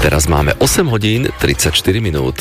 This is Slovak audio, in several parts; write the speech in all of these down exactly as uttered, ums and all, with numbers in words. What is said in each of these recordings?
Teraz máme osem hodín tridsaťštyri minút.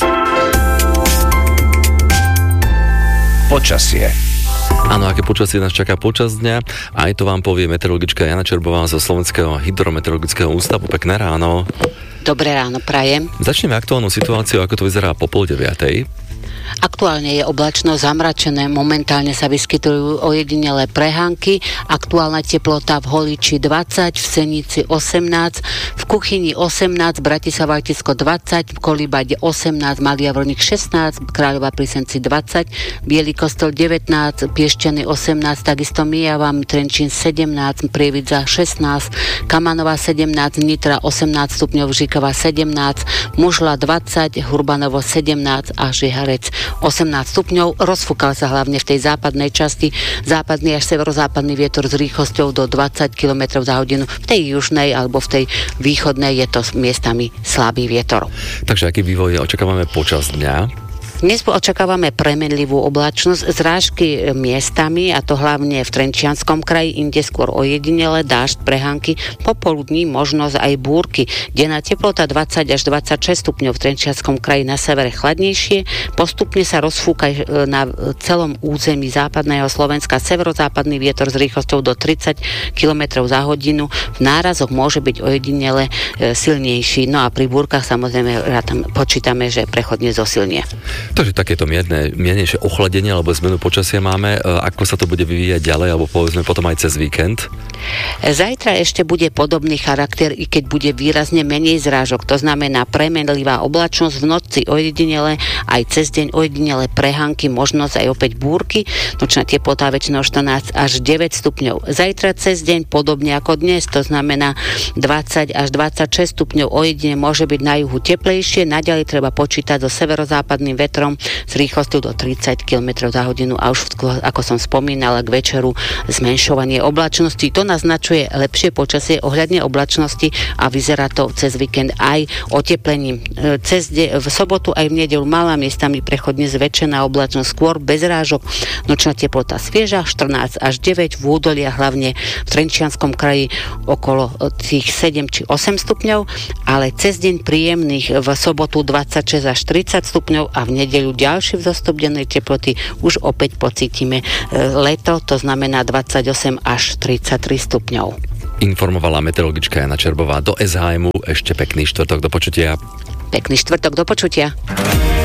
Počasie. Áno, aké počasie nás čaká počas dňa, aj to vám povie meteorologička Jana Čerbová zo Slovenského hydrometeorologického ústavu. Pekné ráno. Dobré ráno, prajem. Začneme aktuálnou situáciou, ako to vyzerá po pol deviatej. Aktuálne je oblačno zamračené, momentálne sa vyskytujú ojedinelé prehánky, aktuálna teplota v Holiči dvadsať, v Senici osemnásť, v Kuchyni osemnásť, Bratislava Letisko dvadsať, v Kolibade osemnásť, Malý Javorník šestnásť, Kráľová pri Senci dvadsať, Bielý Kostol devätnásť, Piešťany osemnásť, takisto Mijava, Trenčín sedemnásť, Prievidza šestnásť, Kamanová sedemnásť, Nitra osemnásť stupňov, Žikava sedemnásť, Mužla dvadsať, Hurbanovo sedemnásť a Žiharec osemnásť stupňov. Rozfúkal sa hlavne v tej západnej časti, západný až severozápadný vietor s rýchlosťou do dvadsať kilometrov za hodinu. V tej južnej alebo v tej východnej je to miestami slabý vietor. Takže aký vývoj očakávame počas dňa? Dnes očakávame premenlivú oblačnosť, zrážky miestami, a to hlavne v Trenčianskom kraji, inde skôr ojedinele, dážď, prehánky, popoludní možnosť aj búrky. Denná teplota dvadsať až dvadsaťšesť stupňov, v Trenčianskom kraji na severe chladnejšie, postupne sa rozfúka na celom území západného Slovenska severozápadný vietor s rýchlosťou do tridsať kilometrov za hodinu. V nárazoch môže byť ojedinele silnejší, no a pri búrkach samozrejme tam počítame, že prechodne zosilnie. Takže takéto mierne, miernejšie ochladenie alebo zmenu počasia máme. Ako sa to bude vyvíjať ďalej, alebo povedzme potom aj cez víkend? Zajtra ešte bude podobný charakter, i keď bude výrazne menej zrážok. To znamená premenlivá oblačnosť, v noci ojedinele, aj cez deň ojedinele prehánky, možnosť aj opäť búrky. Nočná teplota väčšinou štrnásť až deväť stupňov. Zajtra cez deň podobne ako dnes, to znamená dvadsať až dvadsaťšesť stupňov, ojedine môže byť na juhu teplejšie, naďalej treba počítať so severozápadným vetrom s rýchlosťou do tridsať kilometrov za hodinu a už, ako som spomínala, k večeru zmenšovanie oblačnosti. To naznačuje lepšie počasie ohľadne oblačnosti a vyzerá to cez víkend aj oteplením. Cez de- v sobotu aj v nedeľu malá miestami prechodne zväčšená oblačnosť, skôr bez rážok. Nočná teplota svieža štrnásť až deväť, v údoliach hlavne v Trenčianskom kraji okolo tých sedem či osem stupňov, ale cez deň príjemných, v sobotu dvadsaťšesť až tridsať stupňov a v nedeľu ďalší vzostup dennej teploty, už opäť pocítime leto, to znamená dvadsaťosem až tridsaťtri stupňov. Informovala meteorologička Jana Čerbová do es há emu. Ešte pekný štvrtok, do počutia. Pekný štvrtok, do počutia.